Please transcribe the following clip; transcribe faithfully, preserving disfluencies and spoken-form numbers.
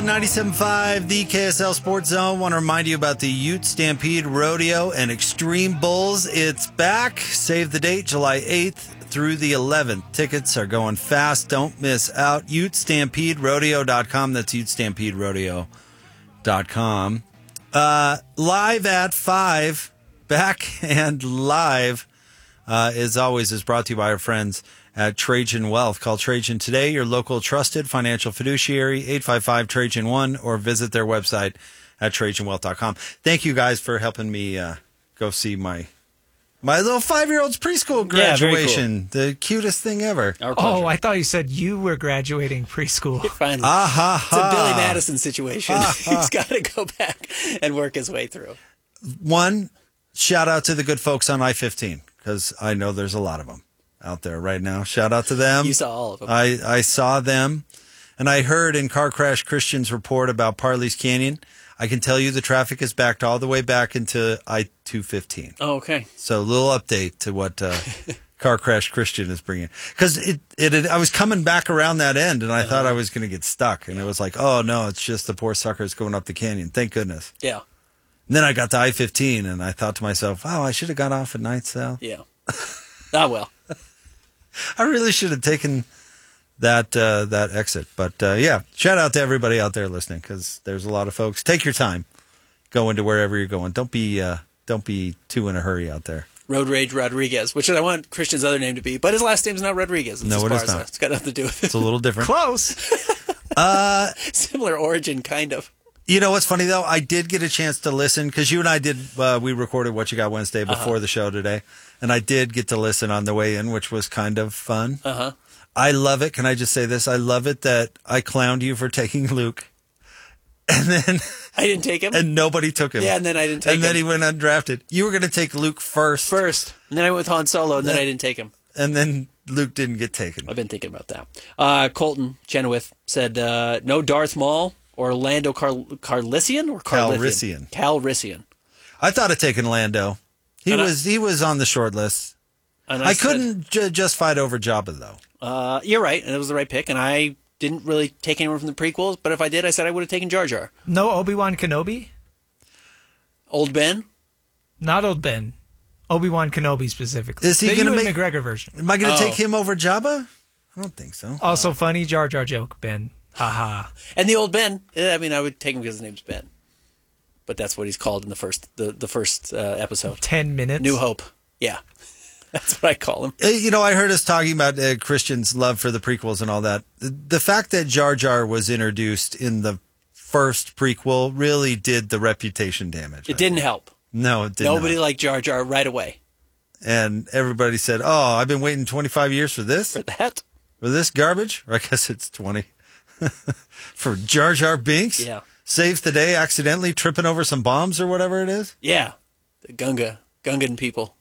ninety-seven point five, the K S L Sports Zone. Want to remind you about the Ute Stampede Rodeo and Extreme Bulls. It's back. Save the date, July eighth through the eleventh. Tickets are going fast. Don't miss out. Ute Stampede Rodeo dot com. That's Ute Stampede Rodeo dot com. Uh, live at five. Back and live, uh, as always, is brought to you by our friends at Trajan Wealth. Call Trajan today, your local trusted financial fiduciary, eight five five Trajan one, or visit their website at Trajan Wealth dot com. Thank you guys for helping me uh, go see my my little five-year-old's preschool graduation. Yeah, cool. The cutest thing ever. Oh, I thought you said you were graduating preschool. Finally. Ah, ha, ha. It's a Billy Madison situation. Ah, ha. He's got to go back and work his way through. One, shout out to the good folks on I fifteen, because I know there's a lot of them out there right now. Shout out to them. You saw all of them. I, I saw them, and I heard in Car Crash Christian's report about Parley's Canyon, I can tell you the traffic is backed all the way back into I two fifteen. Oh, okay. So a little update to what uh, Car Crash Christian is bringing. Because it, it, it, I was coming back around that end, and I uh-huh. thought I was going to get stuck. And it was like, oh, no, it's just the poor suckers going up the canyon. Thank goodness. Yeah. And then I got to I fifteen, and I thought to myself, oh, I should have got off at Night South. Yeah. Ah, well. I really should have taken that uh, that exit. But, uh, yeah, shout out to everybody out there listening, because there's a lot of folks. Take your time. Go into wherever you're going. Don't be uh, don't be too in a hurry out there. Road Rage Rodriguez, which I want Christian's other name to be, but his last name's not Rodriguez. It's no, it is not. It's got nothing to do with it. It's a little different. Close. uh, Similar origin, kind of. You know what's funny, though? I did get a chance to listen, because you and I did, uh, we recorded What You Got Wednesday before uh-huh. the show today, and I did get to listen on the way in, which was kind of fun. Uh-huh. I love it. Can I just say this? I love it that I clowned you for taking Luke, and then... I didn't take him. And nobody took him. Yeah, and then I didn't take and him. And then he went undrafted. You were going to take Luke first. First. And then I went with Han Solo, and then I didn't take him. And then Luke didn't get taken. I've been thinking about that. Uh, Colton Chenoweth said, uh, no Darth Maul or Lando Car- Carlissian or Calrissian. Calrissian. I thought of taking Lando. He and was I, he was on the short list. And I, I said, couldn't ju- just fight over Jabba, though. Uh, you're right, and it was the right pick, and I didn't really take anyone from the prequels, but if I did, I said I would have taken Jar Jar. No Obi-Wan Kenobi? Old Ben? Not Old Ben. Obi-Wan Kenobi specifically. Is he going to make McGregor version? Am I going to oh. take him over Jabba? I don't think so. Also oh. funny Jar Jar joke, Ben. Haha. And the old Ben, I mean, I would take him because his name's Ben. But that's what he's called in the first the, the first uh, episode. Ten minutes? New Hope. Yeah. That's what I call him. You know, I heard us talking about uh, Christian's love for the prequels and all that. The, the fact that Jar Jar was introduced in the first prequel really did the reputation damage. It I didn't think. help. No, it didn't. Nobody help. liked Jar Jar right away. And everybody said, oh, I've been waiting twenty-five years for this? For that? For this garbage? Or I guess it's twenty. For Jar Jar Binks? Yeah. Saves the day accidentally tripping over some bombs or whatever it is? Yeah. The Gunga. Gungan people.